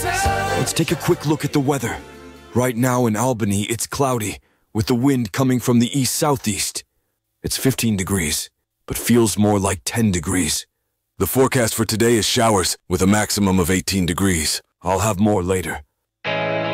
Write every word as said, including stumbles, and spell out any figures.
Let's take a quick look at the weather. Right now in Albany, it's cloudy, with the wind coming from the east-southeast. It's fifteen degrees, but feels more like ten degrees. The forecast for today is showers, with a maximum of eighteen degrees. I'll have more later.